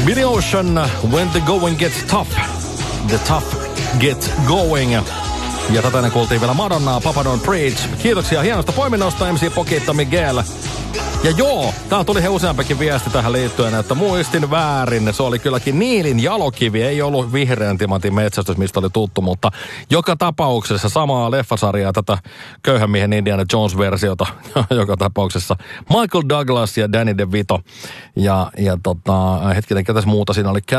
Billy Ocean, When the Going Gets Tough. The Tough Gets Going. Ja tätä ennen kuultiin vielä Madonnaa, Papa Don't Preach. Kiitoksia hienosta poiminnosta, MC Poquito Miguel. Ja joo, täällä tuli useampikin viesti tähän liittyen, että muistin väärin. Se oli kylläkin Niilin jalokivi, ei ollut vihreän timantin metsästys, mistä oli tuttu, mutta joka tapauksessa samaa leffasarjaa, tätä köyhän miehen Indiana Jones-versiota, joka tapauksessa Michael Douglas ja Danny DeVito. Ja hetkinen, ketäs muuta siinä oli?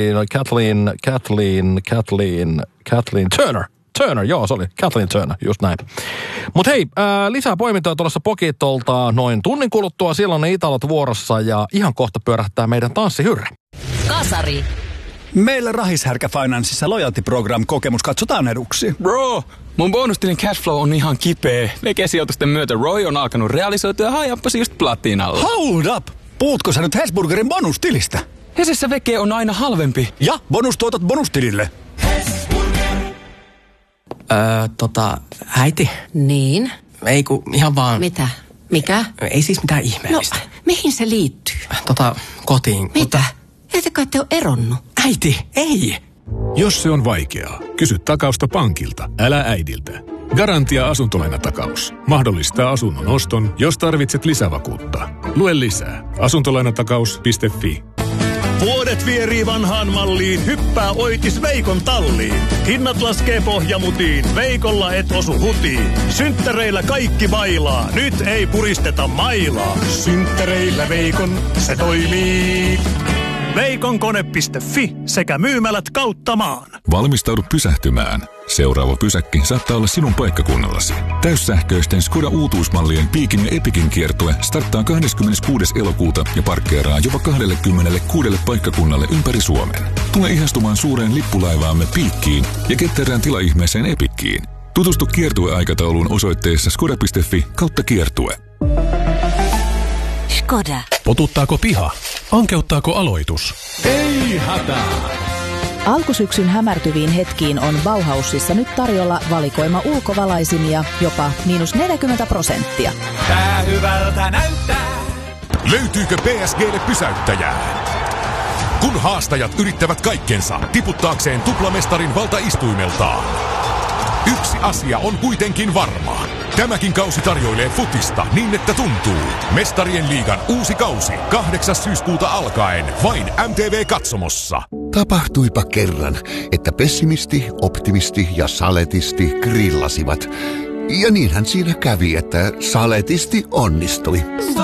Kathleen Turner, joo, se oli Kathleen Turner, just näin. Mut hei, lisää poimintoja tuossa Poquitolta noin tunnin kuluttua. Silloin ne Italot vuorossa ja ihan kohta pyörähtää meidän tanssihyrrä. Kasari. Meillä Rahishärkä Financeissa Loyalty Program-kokemus katsotaan eduksi. Bro, mun bonustilin cashflow on ihan kipeä. Veke-sijoitusten myötä Roy on alkanut realisoitua ja hajappasi just platinalla. Hold up! Puhutko sä nyt Hesburgerin bonustilistä? Hesessä veke on aina halvempi. Ja bonustuotot bonustilille. Äiti? Niin? Ei kun ihan vaan... Mitä? Mikä? Ei siis mitään ihmeellistä. No, mihin se liittyy? Kotiin. Mitä? Ettekö te ole eronnut? Äiti, ei! Jos se on vaikeaa, kysy takausta pankilta, älä äidiltä. Garantia asuntolainatakaus. Mahdollistaa asunnon oston, jos tarvitset lisävakuutta. Lue lisää. Asuntolainatakaus.fi. Vuodet vierii vanhaan malliin, hyppää Oitis Veikon talliin. Hinnat laskee pohjamutiin, Veikolla et osu hutiin. Synttäreillä kaikki bailaa, nyt ei puristeta mailaa. Synttäreillä Veikon, se toimii. Veikonkone.fi sekä myymälät kautta maan. Valmistaudu pysähtymään. Seuraava pysäkki saattaa olla sinun paikkakunnallasi. Täyssähköisten Skoda uutuusmallien Piikin ja Epicin kiertue starttaa 26. elokuuta ja parkkeeraa jopa 26 paikkakunnalle ympäri Suomen. Tule ihastumaan suureen lippulaivaamme Piikkiin ja ketterään tilaihmeeseen Epickiin. Tutustu kiertueaikatauluun osoitteessa skoda.fi/kiertue. Skoda. Potuttaako piha? Ankeuttaako aloitus? Ei hätää! Alkusyksyn hämärtyviin hetkiin on Bauhausissa nyt tarjolla valikoima ulkovalaisimia jopa -40%. Tää hyvältä näyttää. Löytyykö PSG:lle pysäyttäjää? Kun haastajat yrittävät kaikkensa tiputtaakseen tuplamestarin valtaistuimeltaan. Yksi asia on kuitenkin varma. Tämäkin kausi tarjoilee futista niin, että tuntuu. Mestarien liigan uusi kausi 8. syyskuuta alkaen vain MTV-katsomossa. Tapahtuipa kerran, että pessimisti, optimisti ja saletisti grillasivat. Ja niinhän siinä kävi, että saletisti onnistui.